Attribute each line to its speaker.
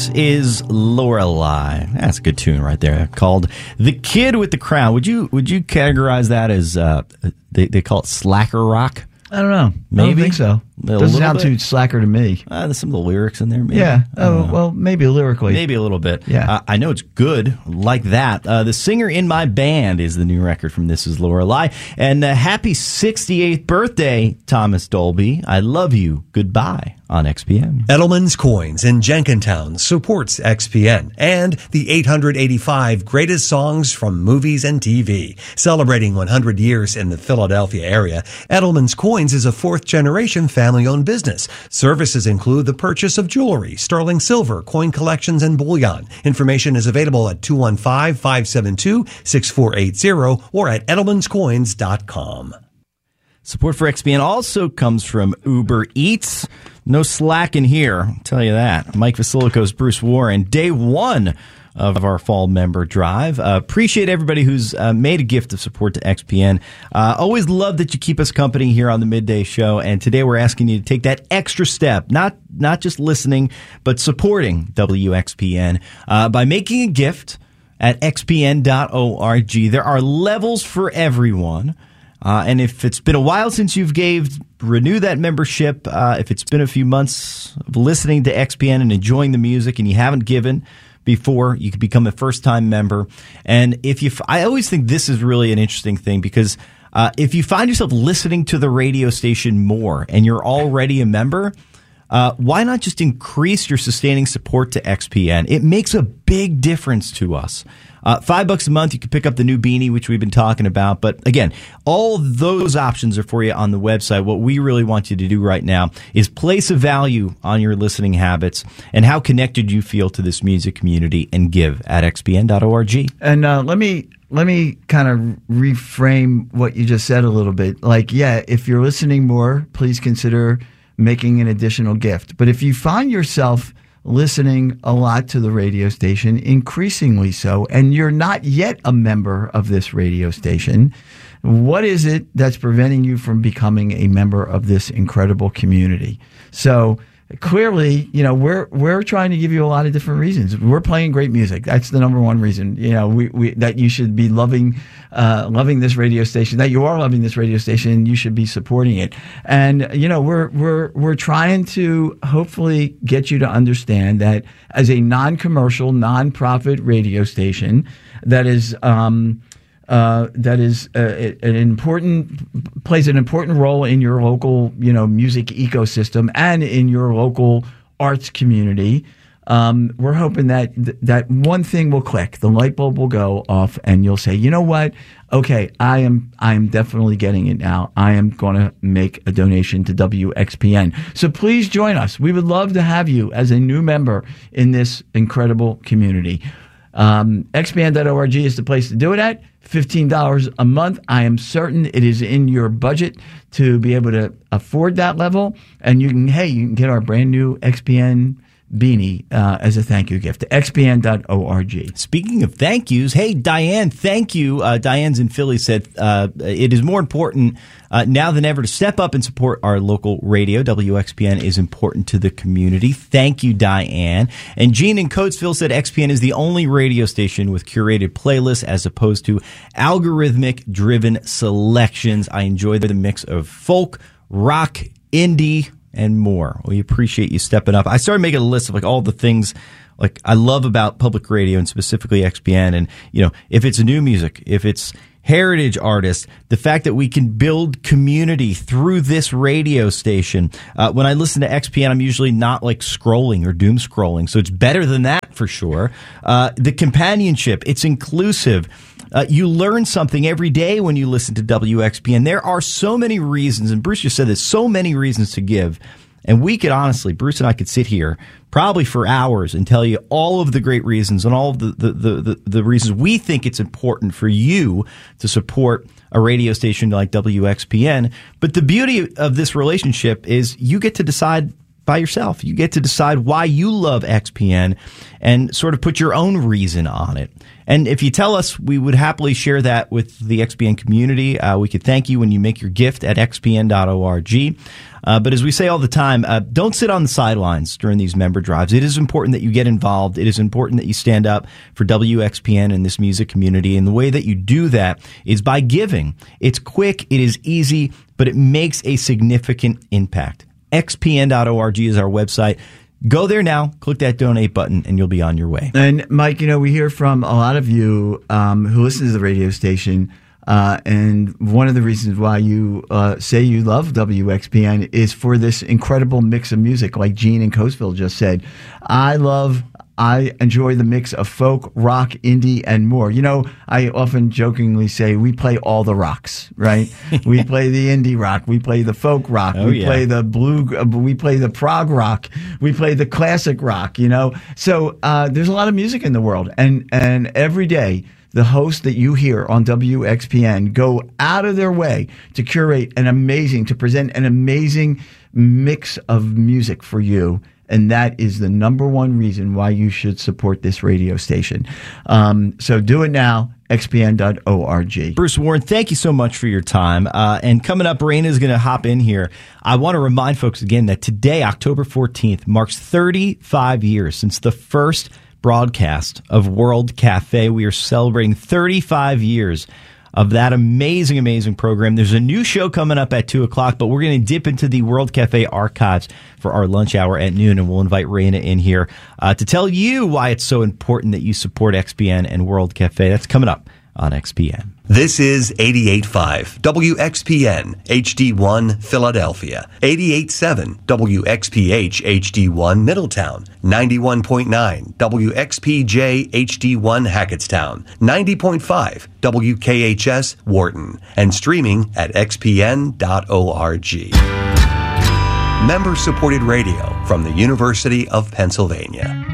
Speaker 1: Is Lorelei. That's a good tune right there, called The Kid with the Crown. Would you categorize that as they call it slacker rock?
Speaker 2: I don't know.
Speaker 1: Maybe.
Speaker 2: I don't think so. Doesn't sound too slacker to me.
Speaker 1: There's some of the lyrics in there, maybe.
Speaker 2: Yeah. Well, maybe lyrically.
Speaker 1: Maybe a little bit.
Speaker 2: Yeah.
Speaker 1: I know it's good like that. The Singer in My Band is the new record from This Is Lorelei. And happy 68th birthday, Thomas Dolby. I love you. Goodbye on XPN.
Speaker 3: Edelman's Coins in Jenkintown supports XPN and the 885 greatest songs from movies and TV. Celebrating 100 years in the Philadelphia area, Edelman's Coins is a fourth-generation family-owned business. Services include the purchase of jewelry, sterling silver, coin collections, and bullion. Information is available at 215-572-6480 or at edelmanscoins.com.
Speaker 1: Support for XPN also comes from Uber Eats. No slack in here, I'll tell you that. Mike Vasilikos, Bruce Warren, day one of our fall member drive. Appreciate everybody who's made a gift of support to XPN. Always love that you keep us company here on the Midday Show. And today we're asking you to take that extra step, not just listening, but supporting WXPN by making a gift at xpn.org. There are levels for everyone. And if it's been a while since you've renew that membership. If it's been a few months of listening to XPN and enjoying the music and you haven't given before, you could become a first-time member. And I always think this is really an interesting thing because if you find yourself listening to the radio station more and you're already a member, why not just increase your sustaining support to XPN? It makes a big difference to us. $5 a month, you can pick up the new beanie, which we've been talking about. But again, all those options are for you on the website. What we really want you to do right now is place a value on your listening habits and how connected you feel to this music community and give at xpn.org.
Speaker 2: And let me kind of reframe what you just said a little bit. Like, yeah, if you're listening more, please consider making an additional gift. But if you find yourself listening a lot to the radio station, increasingly so, and you're not yet a member of this radio station, what is it that's preventing you from becoming a member of this incredible community? So clearly, we're trying to give you a lot of different reasons. We're playing great music. That's the number one reason, that you should be loving this radio station, that you are loving this radio station, you should be supporting it. And, we're trying to hopefully get you to understand that as a non-commercial, non-profit radio station plays an important role in your local, music ecosystem and in your local arts community. We're hoping that one thing will click, the light bulb will go off, and you'll say, you know what? Okay, I am definitely getting it now. I am going to make a donation to WXPN. So please join us. We would love to have you as a new member in this incredible community. XPN.org is the place to do it at. $15 a month. I am certain it is in your budget to be able to afford that level. And you can get our brand new XPN beanie as a thank you gift to xpn.org.
Speaker 1: Speaking of thank yous, hey, Diane, thank you. Diane's in Philly said it is more important now than ever to step up and support our local radio. WXPN is important to the community. Thank you, Diane. And Gene in Coatesville said XPN is the only radio station with curated playlists as opposed to algorithmic-driven selections. I enjoy the mix of folk, rock, indie, and more. We appreciate you stepping up. I started making a list of all the things I love about public radio and specifically XPN. And, if it's new music, if it's heritage artists, the fact that we can build community through this radio station. When I listen to XPN, I'm usually not scrolling or doom scrolling. So it's better than that for sure. The companionship, it's inclusive. You learn something every day when you listen to WXPN. There are so many reasons, and Bruce just said there's so many reasons to give. And we could honestly, Bruce and I could sit here probably for hours and tell you all of the great reasons and all of the reasons we think it's important for you to support a radio station like WXPN. But the beauty of this relationship is you get to decide by yourself. You get to decide why you love XPN and sort of put your own reason on it. And if you tell us, we would happily share that with the XPN community. We could thank you when you make your gift at xpn.org. But as we say all the time, don't sit on the sidelines during these member drives. It is important that you get involved. It is important that you stand up for WXPN and this music community. And the way that you do that is by giving. It's quick, it is easy, but it makes a significant impact. xpn.org is our website. Go there now, click that donate button, and you'll be on your way.
Speaker 2: And Mike, we hear from a lot of you who listen to the radio station. And one of the reasons why you say you love WXPN is for this incredible mix of music, like Gene in Coatesville just said. I enjoy the mix of folk, rock, indie, and more. I often jokingly say we play all the rocks, right? We play the indie rock, we play the folk rock, we play the we play the prog rock, we play the classic rock, So there's a lot of music in the world, and every day the hosts that you hear on WXPN go out of their way to present an amazing mix of music for you. And that is the number one reason why you should support this radio station. So do it now, xpn.org.
Speaker 1: Bruce Warren, thank you so much for your time. And coming up, Raina is going to hop in here. I want to remind folks again that today, October 14th, marks 35 years since the first broadcast of World Cafe. We are celebrating 35 years of that amazing, amazing program. There's a new show coming up at 2 o'clock, but we're going to dip into the World Cafe archives for our lunch hour at noon, and we'll invite Raina in here to tell you why it's so important that you support XPN and World Cafe. That's coming up on XPN.
Speaker 3: This is 88.5 WXPN HD1 Philadelphia, 88.7 WXPH HD1 Middletown, 91.9 WXPJ HD1 Hackettstown, 90.5 WKHS Wharton, and streaming at xpn.org. Member-supported radio from the University of Pennsylvania.